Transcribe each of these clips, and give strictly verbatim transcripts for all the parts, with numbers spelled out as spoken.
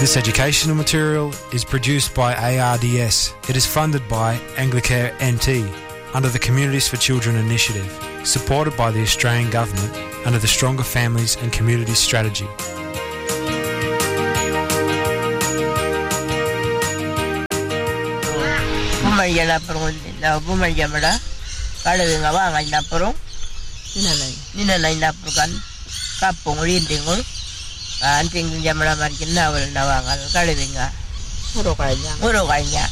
This educational material is produced by A R D S. It is funded by Anglicare N T under the Communities for Children initiative, supported by the Australian Government under the Stronger Families and Communities Strategy. Bumarya na perung na bumarya mada kada nga ba nga na perung ninanay ninanay na perkan kapong rindingol anting jamara markin na wala na wangal kada nga muro kanya muro kanya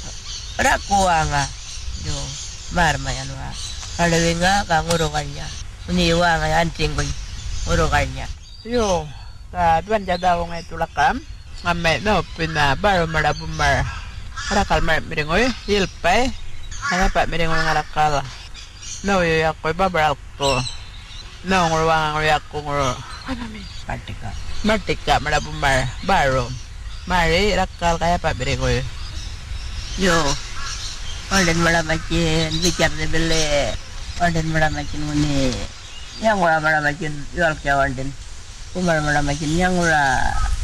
rakuwa nga yo marma yan wa kada nga ka muro kanya uniwa nga anting boy muro kanya yo ta duan jada wong ay tulakam ngamme no pina baro mara bumar rakal mar miringoy hilpay ana pa miringoy ngarakal no yo yakoy babral ko no ngurwang yakko ngur anami patika martika mara bumar baro mari rakal kaya pa miringoy yo olen mara makin bicar de bele olen mara makin muni yang wala mara makin yol kawan den umar mara makin yang wala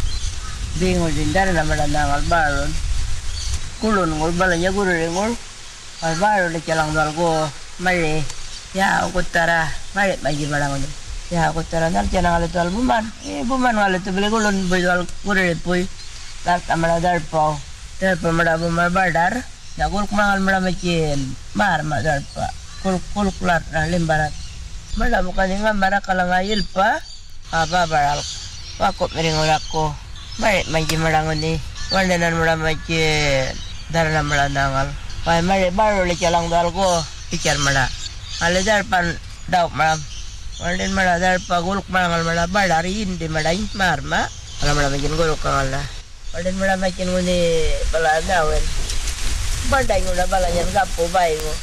bingo din dar na mara nangal baron kulun ngol balanya guru ngol al baro le chalang dal go mari ya ukutara mari bagi malang ni ya ukutara nal chanang ale dal buman e buman wala to bele kulun bidal guru pui dar amara dar pau dar pamara bumar badar ya gol kumangal mara makin mar ma dar pa kul kul kulat na limbarat mara bukan nga mara kalangayil pa aba baral pakop miringol ako mari bagi malang ni wala nan mara makin darna mala nangal pai mare baro le chalang dal ko pikir mala ale dar pan daw malam walen mala dar paguluk mangal mala badari indi madai marma ala mala makin guluk kangala walen mala makin nguni bala dawen bandai ngula bala yan gapo bai ngo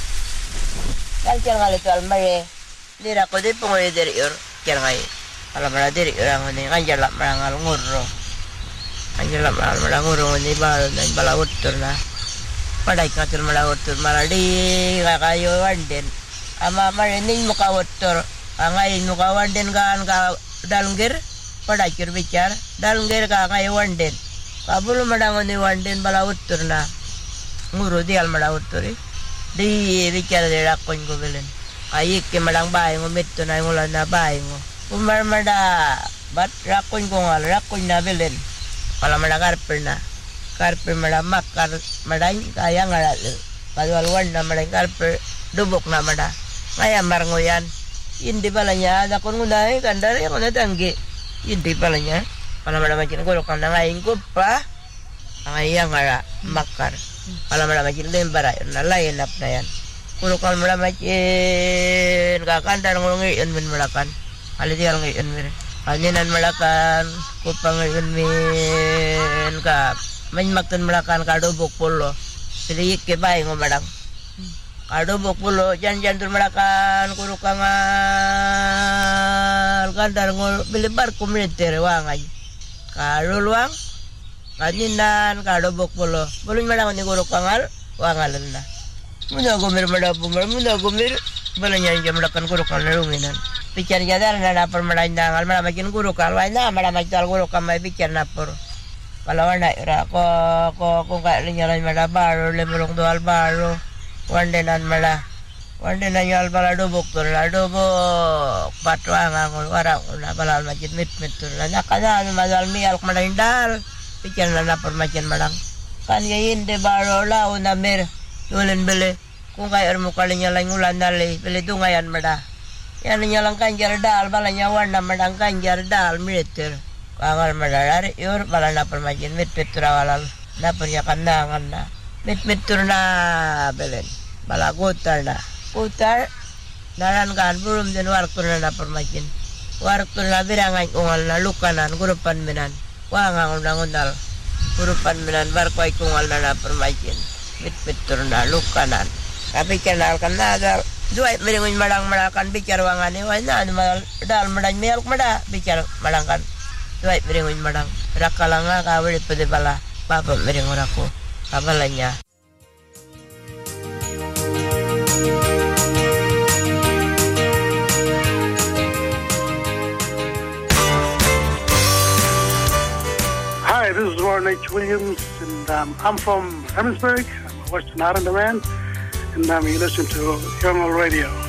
kan chalang ale tal mare dira ko de pungoy der yor chalang ala mala der yor nguni kanjala marangal ngurro kanjala marangal ngurro nguni bala nan bala utur na padai katul malawotur maradi kakayo wanden ama marining mukawotur angai mukawanden kan ka dalungir padai kir bicar dalungir ka ngai wanden kabulu madangon ni wanden balawutur na nguru dial malawuturi di bicar de rakon ko belen ayik ke madang bae ngo mitto na ngulan na bae ngo umar mada bat rakon ko ngal rakon na belen pala madagar perna karpe mada makar madai kaya ngaral kadwal wanda madai karpe dubok na mada kaya marngoyan indi balanya ada kon ngunai kandar yang ona tangge indi balanya pala mada makin ko kan ngai kupa ngai yang ngara makar pala mada makin lembara na lain na yan kulo kan mada makin ka kandar ngongi en min malakan ali dial ngai en mir alinan malakan kupang en min ka main maktan melakan kado bokpolo sedikit ke baik ngomadang kado bokpolo jan-jan tur melakan kurukangal kandar ngol belibar kumiliter wangai kado luang kaninan kado bokpolo boleh madang ni kurukangal wangalan na muna gumir mada bumar muna gumir balanya jam melakan kurukangal ruminan pikir jadar na napar madain dangal mada makin kurukal waina mada makin kurukal mai pikir napor kalau anak ira ko ko ko ka linyalan mala baro le mulong doal baro wandenan mala wandenan yal bala dobok tur la dobok patwa ngangol warang na balal majid mit mit tur la nakana madal mial kmalindal pikir na napor makin malang kan yain de baro la una mer tulen bele kung kay ermo kalinyalan ngulan dali bele dungayan mada yan nyalang kanjar dal balanya warna madang kanjar dal militer kangal madalari yor bala na permajin mit petura walal na punya kandangan na mit mitur na belen bala gutar na gutar naran kan belum den wartur na permajin wartur na birangan kungal na lukanan gurupan minan wangang undang undal gurupan minan barkwai kungal na na permajin mit mitur na lukanan tapi kenal kan ada dua miringun madang madakan bicar wangani wana madal dal madang mial mada bicar madangkan dua miringun madang rakalanga kawin pede bala papa miringun aku kabalanya Hi, Hi, this is Warren H. Williams, and um, I'm from Emmitsburg. I'm a Western Islander man, and um, you listen to Young Radio.